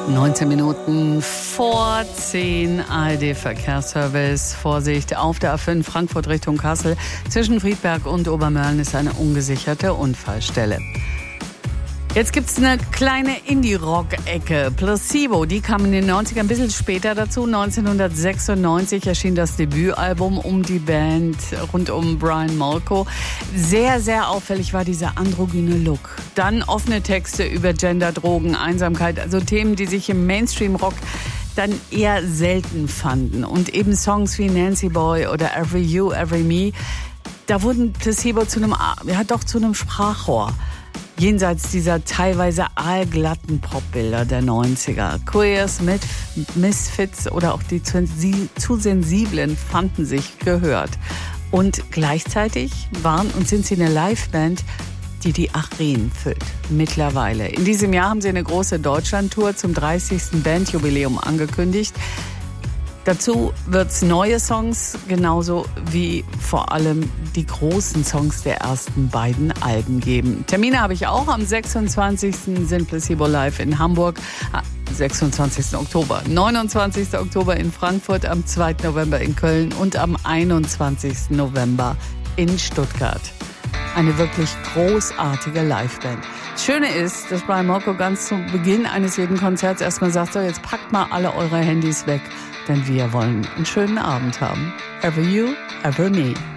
19 Minuten vor 10 ARD-Verkehrsservice. Vorsicht, auf der A5 Frankfurt Richtung Kassel. Zwischen Friedberg und Obermörlen ist eine ungesicherte Unfallstelle. Jetzt gibt's eine kleine Indie-Rock-Ecke. Placebo, die kam in den 90ern ein bisschen später dazu. 1996 erschien das Debütalbum um die Band rund um Brian Molko. Sehr, sehr auffällig war dieser androgyne Look. Dann offene Texte über Gender, Drogen, Einsamkeit, also Themen, die sich im Mainstream-Rock dann eher selten fanden. Und eben Songs wie Nancy Boy oder Every You, Every Me, da wurden Placebo zu einem Sprachrohr. Jenseits dieser teilweise aalglatten Popbilder der 90er. Queers, Misfits oder auch die zu Sensiblen fanden sich gehört. Und gleichzeitig waren und sind sie eine Liveband, die Arenen füllt. Mittlerweile. In diesem Jahr haben sie eine große Deutschlandtour zum 30. Bandjubiläum angekündigt. Dazu wird es neue Songs, genauso wie vor allem die großen Songs der ersten beiden Alben geben. Termine habe ich auch. Am 26. sind Placebo live in Hamburg, 26. Oktober, 29. Oktober in Frankfurt, am 2. November in Köln und am 21. November in Stuttgart. Eine wirklich großartige Liveband. Das Schöne ist, dass Brian Molko ganz zu Beginn eines jeden Konzerts erstmal sagt, so jetzt packt mal alle eure Handys weg, denn wir wollen einen schönen Abend haben. Ever you, ever me.